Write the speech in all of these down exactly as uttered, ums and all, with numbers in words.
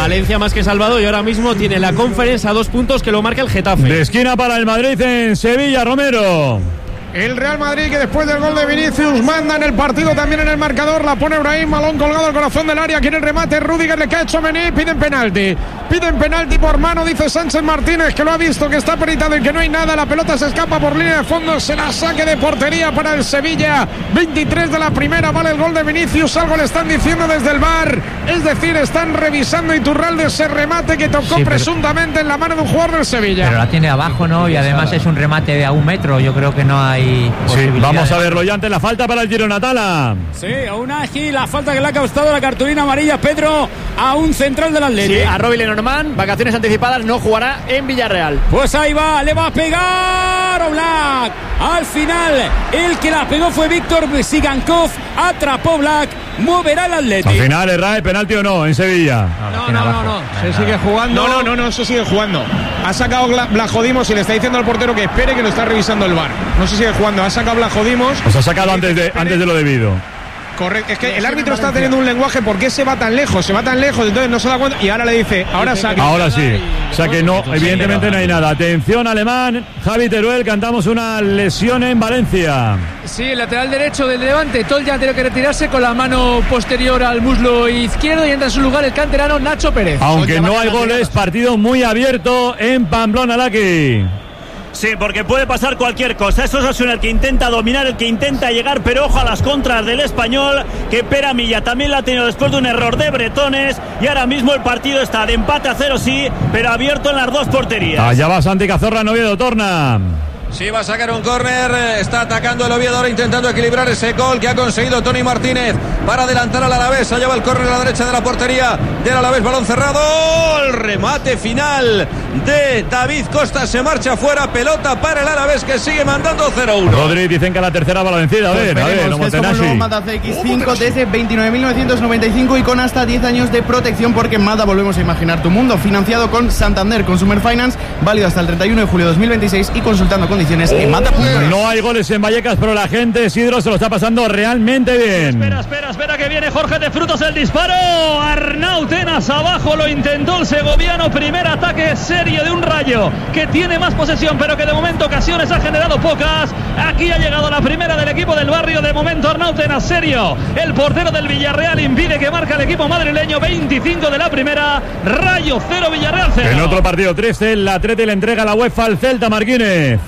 Valencia más que salvado y ahora mismo tiene la Conference a dos puntos que lo marca el Getafe. De esquina para el Madrid en Sevilla, Romero. El Real Madrid, que después del gol de Vinicius manda en el partido, también en el marcador, la pone Brahim, balón colgado al corazón del área, quiere el remate, Rüdiger le cae a Tchouaméni, piden penalti, piden penalti por mano, dice Sánchez Martínez, que lo ha visto, que está peritado y que no hay nada, la pelota se escapa por línea de fondo, será saque de portería para el Sevilla, veintitrés de la primera, vale el gol de Vinicius, algo le están diciendo desde el V A R, es decir, están revisando Iturralde ese remate que tocó sí, presuntamente pero... en la mano de un jugador del Sevilla. Pero la tiene abajo, ¿no? Y además es un remate de a un metro, yo creo que no hay... Sí, vamos a verlo ya ante la falta para el Girona, Tala. Sí, aún así la falta que le ha causado la cartulina amarilla Pedro a un central del Atlético. Sí, a Robin Lenormand, vacaciones anticipadas, no jugará en Villarreal. Pues ahí va, le va a pegar Oblak. Al final, el que la pegó fue Víctor Sigankov, atrapó Black, moverá el Atlético. Al final, ¿erra, penalti o no en Sevilla? No, no, no, no, se sigue jugando. No, no, no, no, se sigue jugando. Ha sacado Blajodimos y le está diciendo al portero que espere, que lo está revisando el V A R. No se sigue jugando, ha sacado Blajodimos. Pues ha sacado antes de, antes de lo debido. Correcto, es que el árbitro está teniendo un lenguaje, ¿por qué se va tan lejos? Se va tan lejos, entonces no se da cuenta y ahora le dice, ahora saque. Ahora sí, o sea que no, evidentemente no hay nada. Atención Alemán, Javi Teruel, cantamos una lesión en Valencia. Sí, el lateral derecho del Levante, Tolja ha tenido que retirarse con la mano posterior al muslo izquierdo y entra en su lugar el canterano Nacho Pérez. Aunque no hay goles, partido muy abierto en Pamplona, Laki. Sí, porque puede pasar cualquier cosa. Eso es Osasuna el que intenta dominar, el que intenta llegar, pero ojo a las contras del Español, que Pere Milla también la ha tenido después de un error de Bretones, y ahora mismo el partido está de empate a cero, sí, pero abierto en las dos porterías. Allá va Santi Cazorla, Oviedo, torna. Sí, va a sacar un córner, está atacando el Oviedo ahora intentando equilibrar ese gol que ha conseguido Tony Martínez para adelantar al Alavés. Allá va el córner a la derecha de la portería del Alavés, balón cerrado, el remate final de David Costa se marcha fuera, pelota para el Alavés que sigue mandando cero uno. Rodri, dicen que la tercera va la vencida, a ver, pues a ver, no es como el nuevo Mazda C X cinco desde veintinueve mil novecientos noventa y cinco y con hasta diez años de protección, porque en Mazda volvemos a imaginar tu mundo, financiado con Santander Consumer Finance, válido hasta el treinta y uno de julio de dos mil veintiséis y consultando condiciones en Mazda punto es. No hay goles en Vallecas, pero la gente, Isidro, se lo está pasando realmente bien. Espera, espera, espera que viene Jorge de Frutos, el disparo. Arnau Tenas abajo, lo intentó el segoviano, primer ataque serio de un Rayo que tiene más posesión, pero que de momento ocasiones ha generado pocas. Aquí ha llegado la primera del equipo del barrio, de momento Arnau Tenas, serio. El portero del Villarreal impide que marca el equipo madrileño, veinticinco de la primera, Rayo cero, Villarreal cero. En otro partido triste, el Atleti le entrega la UEFA al Celta, Marquínez.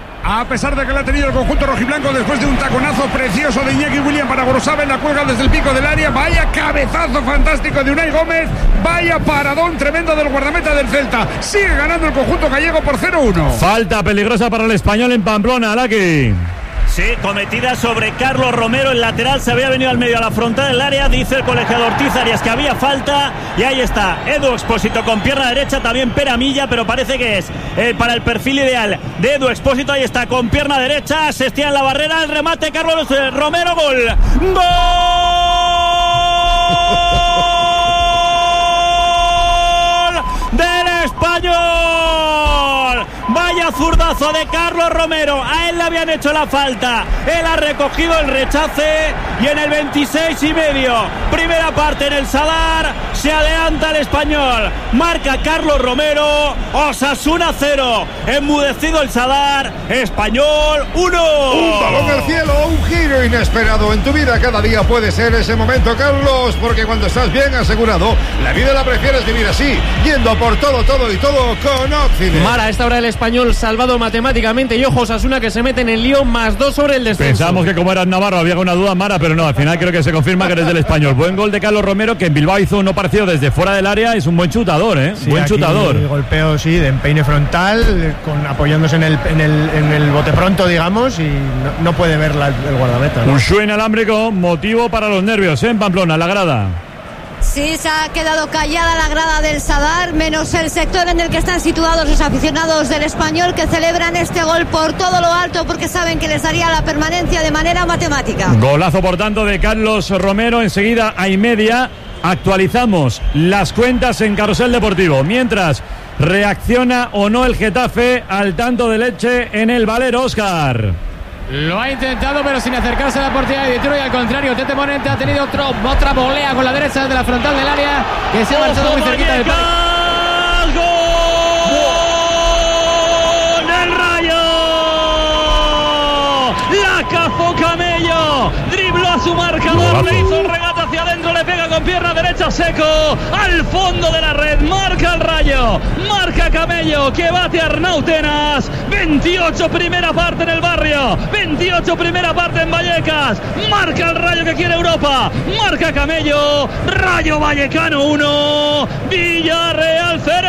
A pesar de que le ha tenido el conjunto rojiblanco después de un taconazo precioso de Iñaki William para Gorosabel, la cuelga desde el pico del área, vaya cabezazo fantástico de Unai Gómez, vaya paradón tremendo del guardameta del Celta, sigue ganando el conjunto gallego por cero uno. Falta peligrosa para el Español en Pamplona, Laki. Sí, cometida sobre Carlos Romero, el lateral se había venido al medio a la frontal del área, dice el colegiado Ortiz Arias que había falta, y ahí está Edu Expósito con pierna derecha, también Pere Milla, pero parece que es eh, para el perfil ideal de Edu Expósito, ahí está con pierna derecha, se estira en la barrera, el remate Carlos eh, Romero, gol, gol del Español. Vaya zurdazo de Carlos Romero, a él le habían hecho la falta, él ha recogido el rechace y en el veintiséis y medio, primera parte en el Sadar, se adelanta el Español, marca Carlos Romero, Osasuna cero, enmudecido el Sadar, Español uno. Un balón al cielo, un giro inesperado en tu vida, cada día puede ser ese momento, Carlos, porque cuando estás bien asegurado, la vida la prefieres vivir así, yendo por todo, todo y todo con Oxide. Mara, a esta hora el Español salvado matemáticamente y ojo, Osasuna que se mete en el lío, más dos sobre el descenso. Pensamos que como era Navarro había una duda, Mara, pero no, al final creo que se confirma que eres del Español. Buen gol de Carlos Romero, que en Bilbao hizo uno parecido desde fuera del área, es un buen chutador, ¿eh? Sí, buen chutador. El golpeo, sí, de empeine frontal, con, apoyándose en el, en, el, en el bote pronto, digamos, y no, no puede ver la, el guardameta, ¿no? Un show inalámbrico, motivo para los nervios, ¿eh? En Pamplona, la grada. Sí, se ha quedado callada la grada del Sadar, menos el sector en el que están situados los aficionados del Español, que celebran este gol por todo lo alto porque saben que les daría la permanencia de manera matemática. Golazo, por tanto, de Carlos Romero. Enseguida a y media actualizamos las cuentas en Carrusel Deportivo. Mientras, reacciona o no el Getafe al tanto de Leche en el Valero, Óscar. Lo ha intentado, pero sin acercarse a la portería de Detroit. Al contrario, Tete Morente ha tenido otro, otra volea con la derecha desde la frontal del área, que se ha marchado muy cerquita del palo. ¡Gol del Rayo! La cazó Camello, dribló a su marcador, le hizo el regate hacia adentro, le pega con pierna derecha Seco, al fondo de la red, marca el Rayo, marca Camello, que bate a Arnautenas. Veintiocho primera parte en el barrio, veintiocho primera parte en Vallecas, marca el Rayo que quiere Europa, marca Camello, Rayo Vallecano uno, Villarreal cero.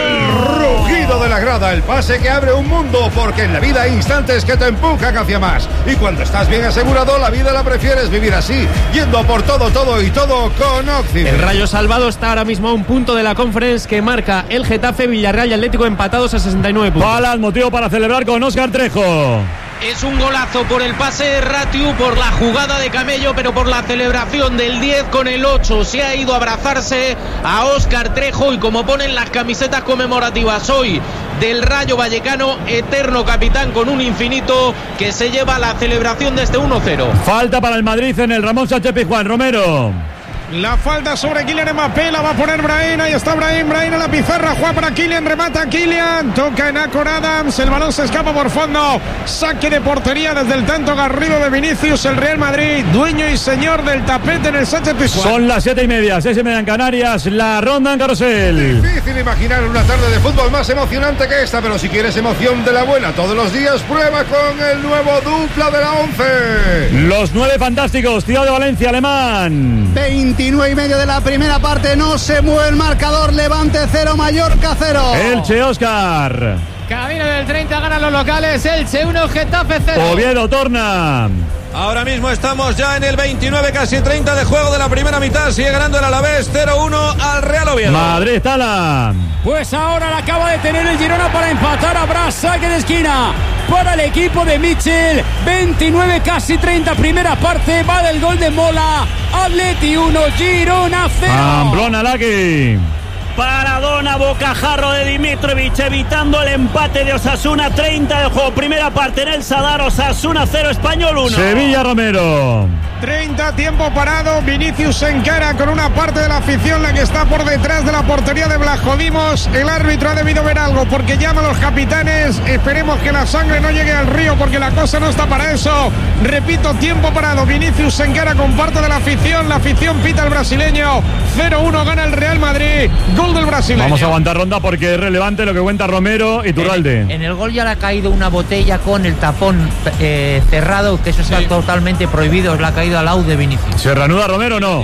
El rugido de la grada, el pase que abre un mundo, porque en la vida hay instantes que te empujan hacia más, y cuando estás bien asegurado, la vida la prefieres vivir así, yendo por todo, todo y todo con Occident. El Rayo salvado está ahora mismo a un punto de la Conference, que marca el Getafe, Villarreal y Atlético empatados a sesenta y nueve puntos. Palas, motivo para celebrar con Óscar Trejo. Es un golazo por el pase de Ratiu, por la jugada de Camello, pero por la celebración del diez con el ocho. Se ha ido a abrazarse a Óscar Trejo, y como ponen las camisetas conmemorativas hoy del Rayo Vallecano, eterno capitán con un infinito, que se lleva la celebración de este uno cero. Falta para el Madrid en el Ramón Sánchez Pizjuán. Romero. La falta sobre Kylian Mbappé, la va a poner Brahim, ahí está Brahim, Brahim a la pizarra, juega para Kylian, remata Kylian, toca en Acor Adams, el balón se escapa por fondo, saque de portería desde el tanto garrido de Vinicius, el Real Madrid, dueño y señor del tapete en el Sánchez Pizjuán. Son las siete y media, seis y media en Canarias, la ronda en Carrusel. Difícil imaginar una tarde de fútbol más emocionante que esta, pero si quieres emoción de la buena todos los días, prueba con el nuevo dupla de la once. Los nueve fantásticos, Ciudad de Valencia, Alemán. veintinueve y medio de la primera parte, no se mueve el marcador, Levante cero, Mallorca cero. Elche, Óscar. Camino del treinta, ganan los locales, Elche uno, Getafe cero. Oviedo, Torna. Ahora mismo estamos ya en el veintinueve, casi treinta de juego de la primera mitad. Sigue ganando el Alavés cero uno al Real Oviedo. Madrid, Tala. Pues ahora la acaba de tener el Girona para empatar. Habrá saque de esquina para el equipo de Michel. veintinueve, casi treinta, primera parte. Va del gol de Mola. Atleti uno, Girona cero. Pamplona, Laki. Paradona, bocajarro de Dimitrovic, evitando el empate de Osasuna. Treinta de juego, primera parte en el Sadar. Osasuna cero, Español uno. Sevilla, Romero. treinta, tiempo parado. Vinicius se encara con una parte de la afición, la que está por detrás de la portería de Blajodimos. El árbitro ha debido ver algo, porque llama a los capitanes. Esperemos que la sangre no llegue al río, porque la cosa no está para eso. Repito, tiempo parado. Vinicius se encara con parte de la afición. La afición pita al brasileño. cero uno gana el Real Madrid. Gol del brasileño. Vamos a aguantar ronda porque es relevante lo que cuenta Romero y Turralde. En, en el gol ya le ha caído una botella con el tapón eh, cerrado, que eso está sí. totalmente prohibido. Le ha caído al lado de Vinicius. ¿Se reanuda Romero o no?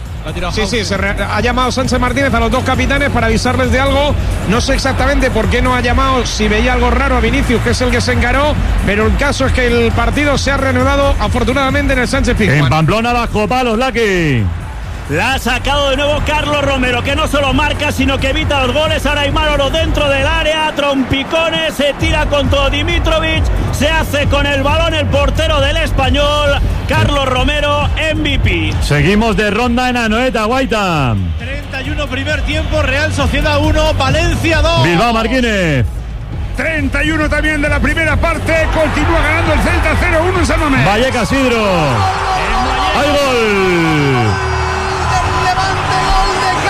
Sí, sí, se re- ha llamado Sánchez Martínez a los dos capitanes para avisarles de algo. No sé exactamente por qué no ha llamado, si veía algo raro a Vinicius, que es el que se encaró, pero el caso es que el partido se ha reanudado afortunadamente en el Sánchez Pizjuán. En Pamplona, bajo palos, Laki. La ha sacado de nuevo Carlos Romero, que no solo marca, sino que evita los goles. Ahora hay Oro dentro del área, trompicones, se tira contra Dimitrovic, se hace con el balón el portero del Español, Carlos Romero, M V P. Seguimos de ronda en Anoeta, Guaita. treinta y uno primer tiempo, Real Sociedad uno, Valencia dos. Bilbao, Marquínez. treinta y uno también de la primera parte, continúa ganando el Celta cero uno en San Mamés. Vallecas, Isidro. ¡Hay gol!